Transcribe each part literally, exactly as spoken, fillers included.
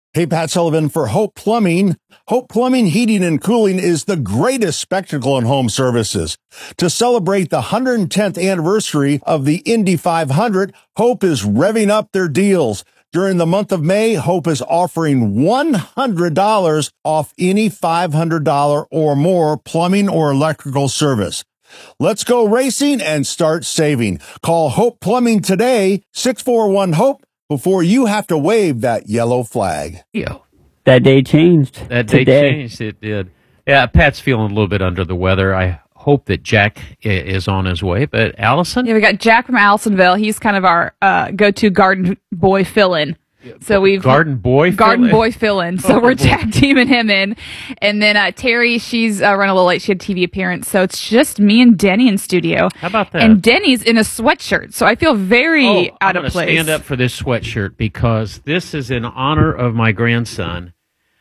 Hey, Pat Sullivan for Hope Plumbing. Hope Plumbing, Heating, and Cooling is the greatest spectacle in home services. To celebrate the one hundred tenth anniversary of the Indy five hundred, Hope is revving up their deals. During the month of May, Hope is offering one hundred dollars off any five hundred dollars or more plumbing or electrical service. Let's go racing and start saving. Call Hope Plumbing today, six four one HOPE, before you have to wave that yellow flag. Yeah. That day changed. That day today. changed. It did. Yeah, Pat's feeling a little bit under the weather. I hope that Jack i- is on his way. But Allison? Yeah, we got Jack from Allisonville. He's kind of our uh, go-to garden boy fill-in. So we've Garden boy garden fill-in? boy fill-in. So Oh, we're boy. tag teaming him in, and then uh, Terry, she's uh, run a little late. She had a T V appearance, so it's just me and Denny in studio. How about that? And Denny's in a sweatshirt, so I feel very Oh, out I'm of gonna place. stand up for this sweatshirt because this is in honor of my grandson.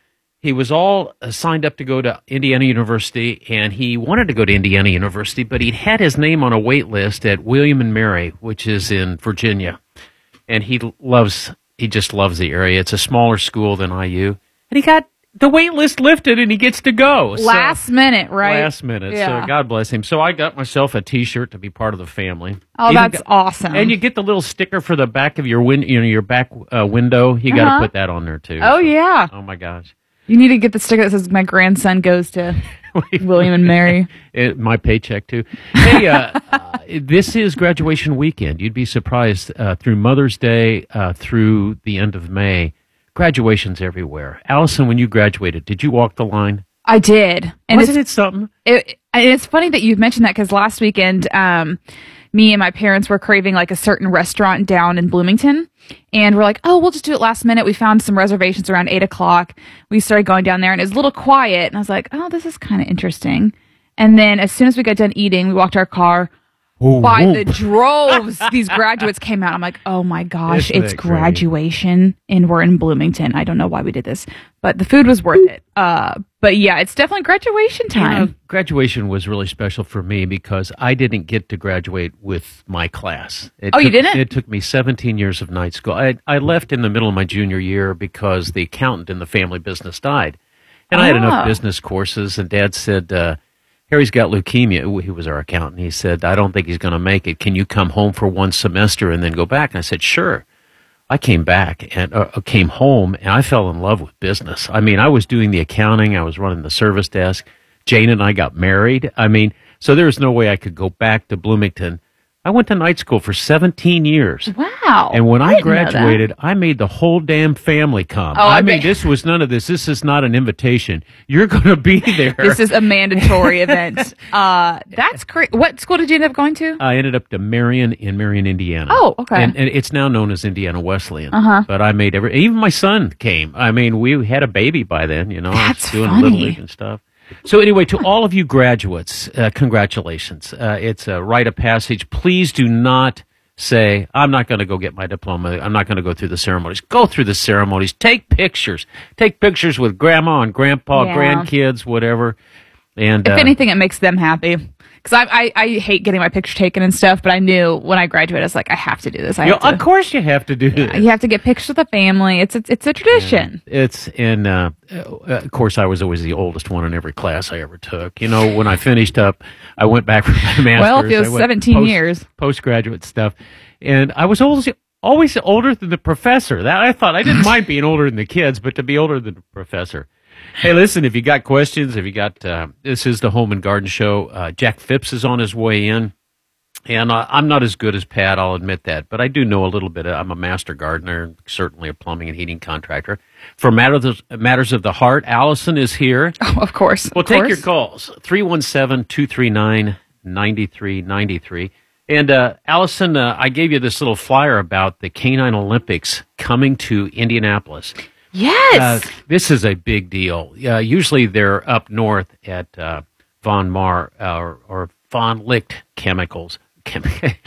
He was all uh, signed up to go to Indiana University, and he wanted to go to Indiana University, but he'd had his name on a wait list at William and Mary, which is in Virginia. And he loves, he just loves the area. It's a smaller school than I U. And he got the wait list lifted, and he gets to go. So- Last minute, right? Last minute. Yeah. So God bless him. So I got myself a T-shirt to be part of the family. Oh, Even that's got- awesome. And you get the little sticker for the back of your win- you know, your back uh, window. You got to Uh-huh. put that on there too. Oh, So- yeah. Oh my gosh. You need to get the sticker that says my grandson goes to William and Mary. It, my paycheck too. Hey, uh, uh, this is graduation weekend. You'd be surprised uh, through Mother's Day uh, through the end of May. Graduations everywhere. Allison, when you graduated, did you walk the line? I did. And Wasn't it's, it something? it, and it's funny that you mentioned that because last weekend, um, me and my parents were craving like a certain restaurant down in Bloomington. And we're like, oh, we'll just do it last minute. We found some reservations around eight o'clock. We started going down there and it was a little quiet. And I was like, oh, this is kind of interesting. And then as soon as we got done eating, we walked to our car. Ooh, By ooh. the droves, these graduates came out. I'm like, oh my gosh, Isn't it's that great? graduation and we're in Bloomington. I don't know why we did this, but the food was worth it. Uh, but yeah, it's definitely graduation You know, time. graduation was really special for me because I didn't get to graduate with my class. It Oh, you took- didn't? It took me seventeen years of night school. I, I left in the middle of my junior year because the accountant in the family business died. And I had enough Ah. business courses, and Dad said, uh, Harry's got leukemia. He was our accountant. He said, I don't think he's going to make it. Can you come home for one semester and then go back? And I said, sure. I came back and uh, came home, and I fell in love with business. I mean, I was doing the accounting. I was running the service desk. Jane and I got married. I mean, so there was no way I could go back to Bloomington. I went to night school for seventeen years. Wow. And when I, didn't know that. graduated, I made the whole damn family come. Oh, I I mean, bet- this was none of this. This is not an invitation. You're going to be there. This is a mandatory event. Uh, that's great. What school did you end up going to? I ended up to Marion in Marion, Indiana. Oh, okay. And, and it's now known as Indiana Wesleyan. Uh-huh. But I made every, even my son came. I mean, we had a baby by then, you know. I was That's doing funny. Little League and stuff. So anyway, to all of you graduates, uh, congratulations. Uh, it's a rite of passage. Please do not say, I'm not going to go get my diploma. I'm not going to go through the ceremonies. Go through the ceremonies. Take pictures. Take pictures with grandma and grandpa, Yeah. grandkids, whatever. And If uh, anything, it makes them happy. Because I, I, I hate getting my picture taken and stuff, but I knew when I graduated, I was like, I have to do this. I you have know, to. of course you have to do this. You have to get pictures with the family. It's it's, it's a tradition. It's in, uh, uh, of course, I was always the oldest one in every class I ever took. You know, when I finished up, I went back for my master's. Well, if it was I went seventeen post- years. Postgraduate stuff. And I was always, always older than the professor. That I thought I didn't mind being older than the kids, but to be older than the professor. Hey, listen, if you got questions, if you got, uh, this is the Home and Garden Show. Uh, Jack Phipps is on his way in. And uh, I'm not as good as Pat, I'll admit that, but I do know a little bit. I'm a master gardener, certainly a plumbing and heating contractor. For matters matters of the heart, Allison is here. Oh, of course. Well, of take course. your calls, three one seven, two three nine, nine three nine three. And uh, Allison, uh, I gave you this little flyer about the Canine Olympics coming to Indianapolis. Yes. Uh, this is a big deal. Uh, usually they're up north at uh, Von Mar uh, or, or Von Licht Chemicals. Chem-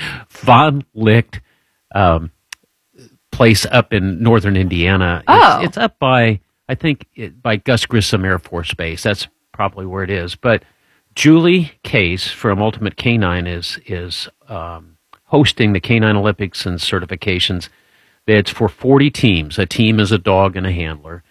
Von Licht um, place up in northern Indiana. Oh. It's, it's up by, I think, it, by Gus Grissom Air Force Base. That's probably where it is. But Julie Case from Ultimate Canine is is um, hosting the Canine Olympics and certifications. It's for forty teams. A team is a dog and a handler.